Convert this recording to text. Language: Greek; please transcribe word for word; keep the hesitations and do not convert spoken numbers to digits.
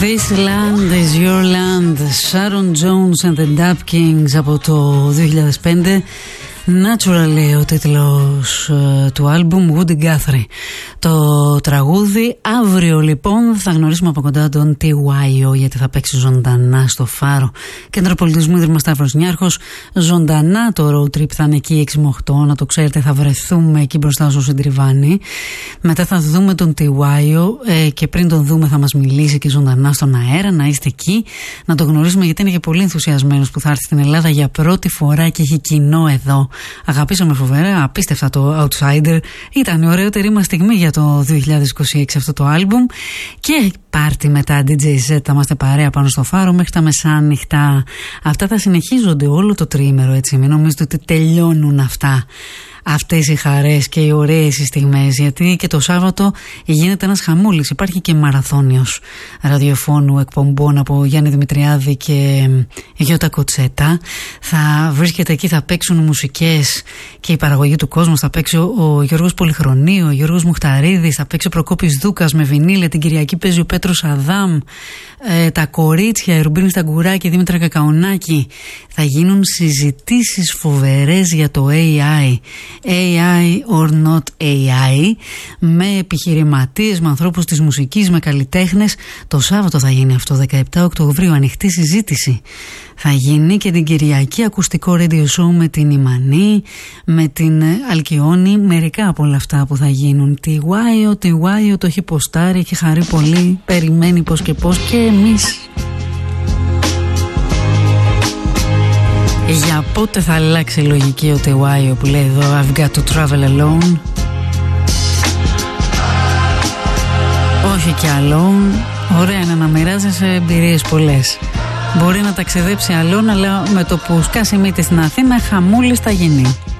This land is your land. Sharon Jones and the Dap Kings από το δύο χιλιάδες πέντε. Naturally ο τίτλος uh, του άλμπουμ, Woody Guthrie το τραγούδι. Αύριο λοιπόν θα γνωρίσουμε από κοντά τον τι γουάι ο, γιατί θα παίξει ζωντανά στο Φάρο. Κέντρο Πολιτισμού Ίδρυμα Σταύρος Νιάρχος. Ζωντανά το road trip θα είναι εκεί έξι με οκτώ, να το ξέρετε, θα βρεθούμε εκεί μπροστά στο Συντριβάνι. Μετά θα δούμε τον τι γουάι ο ε, και πριν τον δούμε θα μας μιλήσει και ζωντανά στον αέρα. Να είστε εκεί, να το γνωρίσουμε, γιατί είναι και πολύ ενθουσιασμένος που θα έρθει στην Ελλάδα για πρώτη φορά και έχει κοινό εδώ. Αγαπήσαμε φοβερά, απίστευτα το Outsider. Ήταν η ωραιότερη μας στιγμή για το δύο χιλιάδες είκοσι έξι αυτό το άλμπουμ. Και πάρτι μετά ντι τζέι Set, θα είμαστε παρέα πάνω στο Φάρο μέχρι τα μεσάνυχτα. Αυτά θα συνεχίζονται όλο το τριήμερο, έτσι. Μην νομίζετε ότι τελειώνουν αυτά. Αυτές οι χαρές και οι ωραίες οι στιγμές, γιατί και το Σάββατο γίνεται ένας χαμούλης. Υπάρχει και μαραθώνιος ραδιοφώνου εκπομπών από Γιάννη Δημητριάδη και Γιώτα Κοτσέτα. Θα βρίσκεται εκεί, θα παίξουν μουσικές και η παραγωγή του κόσμου. Θα παίξει ο Γιώργος Πολυχρονίου, ο Γιώργος Μουχταρίδης, θα παίξει ο Προκόπης Δούκας με βινίλια. Την Κυριακή παίζει ο Πέτρος Αδάμ, ε, τα κορίτσια, η Ρουμπίνη Σταγκουράκη, η Δήμητρα Κακαονάκη. Θα γίνουν συζητήσεις φοβερές για το έι άι. έι άι or not έι άι, με επιχειρηματίες, με ανθρώπους της μουσικής, με καλλιτέχνες. Το Σάββατο θα γίνει αυτό, δεκαεπτά Οκτωβρίου, ανοιχτή συζήτηση. Θα γίνει και την Κυριακή ακουστικό radio show με την Ιμανή, με την Αλκιόνη. Μερικά από όλα αυτά που θα γίνουν. Τη Γουάιο, τη Γουάιο το έχει ποστάρει και χαρεί πολύ. Περιμένει πως και πως και εμείς. Για πότε θα αλλάξει η λογική ο Τεουάιο που λέει εδώ I've got to travel alone? Όχι κι alone. Ωραία είναι να μοιράζεσαι εμπειρίες πολλές. Μπορεί να ταξιδέψει alone, αλλά με το που σκάσει μύτη στην Αθήνα χαμούλης θα γίνει.